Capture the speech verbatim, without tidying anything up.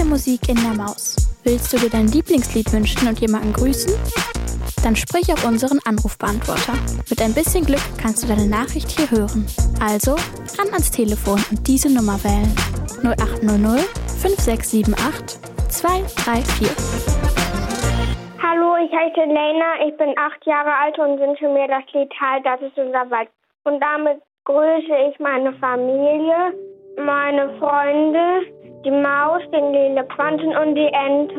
Musik in der Maus. Willst du dir dein Lieblingslied wünschen und jemanden grüßen? Dann sprich auf unseren Anrufbeantworter. Mit ein bisschen Glück kannst du deine Nachricht hier hören. Also ran ans Telefon und diese Nummer wählen. null acht null null fünf sechs sieben acht zwei drei vier. Hallo, ich heiße Lena, ich bin acht Jahre alt und wünsche mir das Lied Halt, das ist unser Wald. Und damit grüße ich meine Familie, meine Freunde, die Maus, den Elefanten und die Ente.